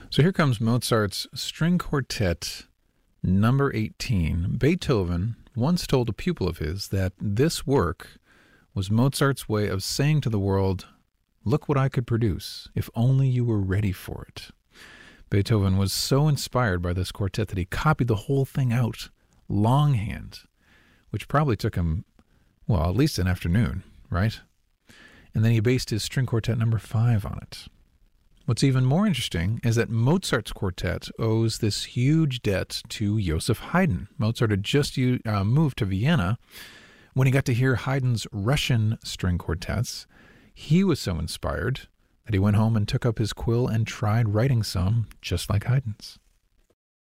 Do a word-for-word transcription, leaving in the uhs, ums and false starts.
So here comes Mozart's String Quartet number eighteen. Beethoven once told a pupil of his that this work was Mozart's way of saying to the world, "Look what I could produce, if only you were ready for it." Beethoven was so inspired by this quartet that he copied the whole thing out longhand, which probably took him, well, at least an afternoon, right? And then he based his String Quartet number five on it. What's even more interesting is that Mozart's quartet owes this huge debt to Joseph Haydn. Mozart had just uh, moved to Vienna. When he got to hear Haydn's Russian string quartets, he was so inspired that he went home and took up his quill and tried writing some just like Haydn's.